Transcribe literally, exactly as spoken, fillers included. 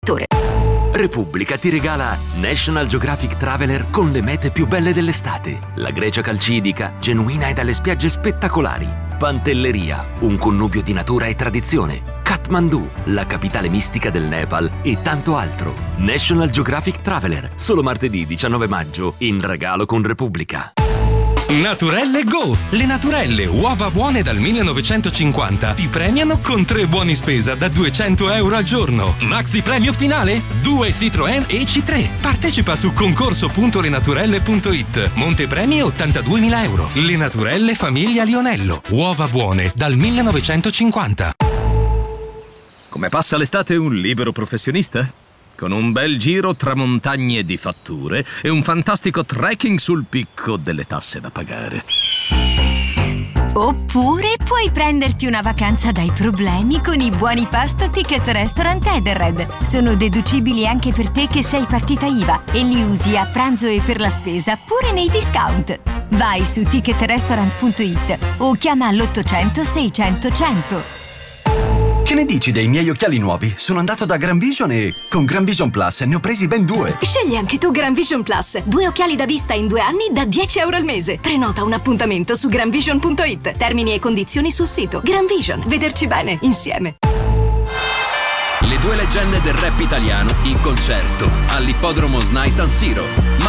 settore. Repubblica ti regala National Geographic Traveler con le mete più belle dell'estate. La Grecia calcidica, genuina e dalle spiagge spettacolari. Pantelleria, un connubio di natura e tradizione. Kathmandu, la capitale mistica del Nepal e tanto altro. National Geographic Traveler, solo martedì diciannove maggio, in regalo con Repubblica. Naturelle Go! Le Naturelle, uova buone dal millenovecentocinquanta, ti premiano con tre buoni spesa da duecento euro al giorno. Maxi premio finale? Due Citroën E C tre. Partecipa su concorso punto lenaturelle punto it. Montepremi ottantaduemila euro. Le Naturelle Famiglia Lionello. Uova buone dal millenovecentocinquanta. Come passa l'estate un libero professionista? Con un bel giro tra montagne di fatture e un fantastico trekking sul picco delle tasse da pagare. Oppure puoi prenderti una vacanza dai problemi con i buoni pasto Ticket Restaurant Edenred. Sono deducibili anche per te che sei partita I V A e li usi a pranzo e per la spesa pure nei discount. Vai su ticket restaurant punto it o chiama all'ottocento seicento cento. Che ne dici dei miei occhiali nuovi? Sono andato da Gran Vision e con Gran Vision Plus ne ho presi ben due. Scegli anche tu Gran Vision Plus. Due occhiali da vista in due anni da dieci euro al mese. Prenota un appuntamento su gran vision punto it. Termini e condizioni sul sito. Gran Vision. Vederci bene insieme. Le due leggende del rap italiano in concerto all'Ippodromo S N A I San Siro.